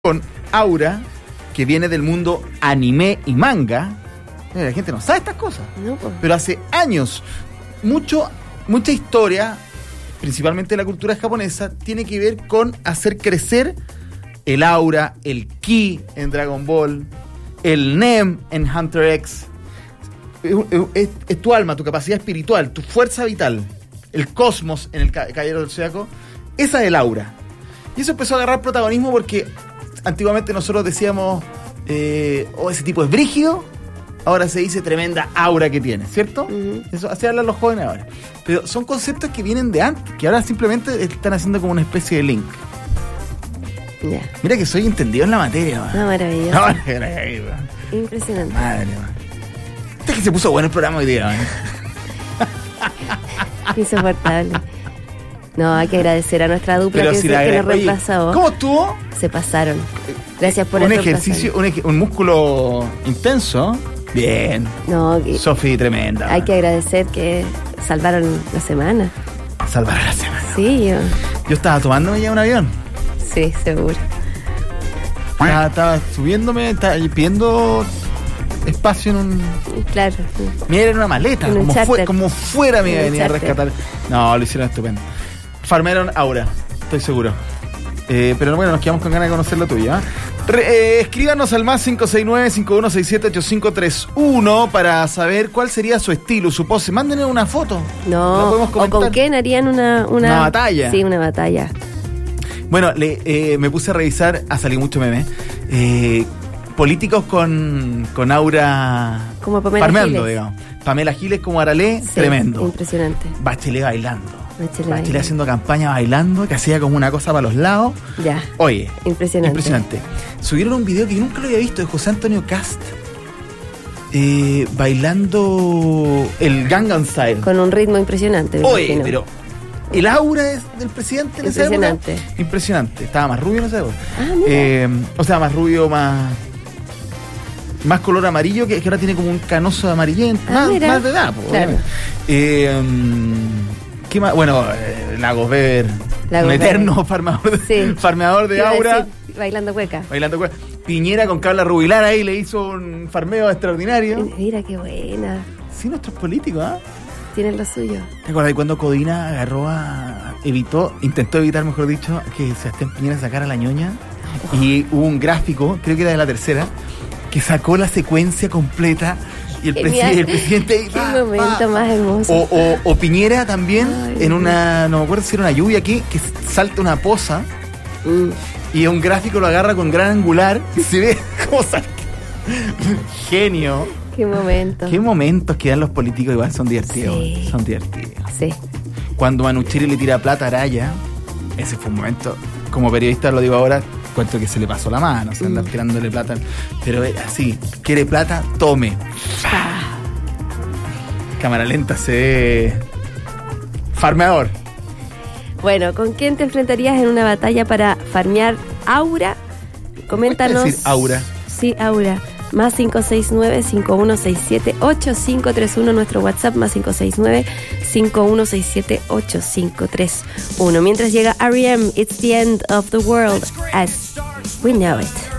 con Aura, que viene del mundo anime y manga. La gente no sabe estas cosas. No, pues. Pero hace años, mucha historia, principalmente la cultura japonesa, tiene que ver con hacer crecer el aura, el ki en Dragon Ball, el NEM en Hunter X. Es tu alma, tu capacidad espiritual, tu fuerza vital, el cosmos en el Caballero del Zodiaco. Esa es el aura. Y eso empezó a agarrar protagonismo porque antiguamente nosotros decíamos, ese tipo es brígido. Ahora se dice tremenda aura que tiene, ¿cierto? Uh-huh. Eso así hablan los jóvenes ahora. Pero son conceptos que vienen de antes, que ahora simplemente están haciendo como una especie de link. Ya. Mira que soy entendido en la materia, man. No, maravilloso. No, maravilloso. Impresionante. Madre, man. Este es que se puso bueno el programa hoy día, man. Insoportable. No, hay que agradecer a nuestra dupla que nos reemplazó. ¿Cómo estuvo? Se pasaron. Gracias por un ejercicio, un músculo intenso. Bien. No, Sofi, tremenda. Hay que agradecer que salvaron la semana. Salvaron la semana. Sí, yo estaba tomándome ya un avión. Sí, seguro. Estaba subiéndome, estaba pidiendo espacio en un... Claro. Mira, era una maleta, como fuera me iba a venir a rescatar. No, lo hicieron estupendo. Farmearon Aura, estoy seguro. Pero bueno, nos quedamos con ganas de conocer lo tuyo, escríbanos al más 569-5167-8531 para saber cuál sería su estilo, su pose. Mándenos una foto. No, o con quién harían una batalla. Sí, una batalla. Bueno, me puse a revisar, ha salido mucho meme, políticos con aura como Pamela farmeando, Giles. digamos. Pamela Giles como Aralé, sí, tremendo. Impresionante. Bachelet bailando. Bachelet haciendo campaña bailando, que hacía como una cosa para los lados. Ya. Oye, impresionante. Subieron un video que nunca lo había visto de José Antonio Cast bailando el Gangnam Style. Con un ritmo impresionante. Oye, pero el aura del presidente en esa época. Impresionante. Estaba más rubio en esa época. O sea, más rubio, más color amarillo, que ahora tiene como un canoso amarillento. Más de edad, claro. ¿Qué más? Bueno, Lagos Weber, un eterno farmeador de aura. Decir, bailando cueca. Piñera con Carla Rubilar ahí le hizo un farmeo extraordinario. Mira qué buena. Sí, nuestros políticos, Tienen lo suyo. ¿Te acuerdas de cuando Codina intentó evitar, mejor dicho, que Sebastián Piñera sacara la ñoña? Y hubo un gráfico, creo que era de La Tercera, que sacó la secuencia completa. Y el presidente qué momento más hermoso. O Piñera también. Ay, en una, no me acuerdo si era una lluvia aquí, que salta una poza y un gráfico lo agarra con gran angular y se ve cómo salta. Genio. Qué momentos que dan los políticos, igual son divertidos. Sí. Son divertidos. Sí. Cuando Manuchiri le tira plata a Araya, ese fue un momento, como periodista lo digo ahora, cuento que se le pasó la mano, se anda tirándole plata. Pero así, quiere plata, tome. Cámara lenta, se ve farmeador. Bueno, ¿con quién te enfrentarías en una batalla para farmear aura? Coméntanos. ¿Qué decir aura? Sí, aura. Más 569-5167-8531, nuestro WhatsApp, más 569-5167-8531. Mientras llega R.E.M., It's the End of the World as we know it.